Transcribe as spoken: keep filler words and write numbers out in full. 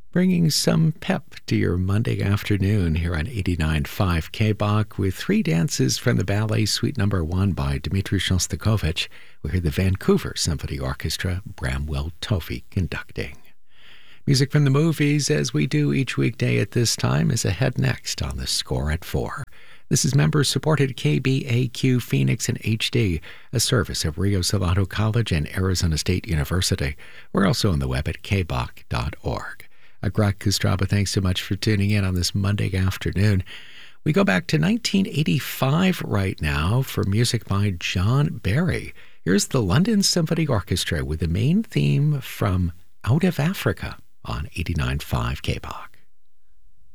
bringing some pep to your Monday afternoon here on eighty-nine point five K B O C with three dances from the ballet Suite Number One by Dmitri Shostakovich. We hear the Vancouver Symphony Orchestra, Bramwell Tovey conducting. Music from the movies, as we do each weekday at this time, is ahead next on The Score at four. This is member-supported K B A Q Phoenix in H D, a service of Rio Salado College and Arizona State University. We're also on the web at k b o c dot org. Agrak Kustraba, thanks so much for tuning in on this Monday afternoon. We go back to nineteen eighty-five right now for music by John Barry. Here's the London Symphony Orchestra with the main theme from Out of Africa on eighty-nine point five K B O C.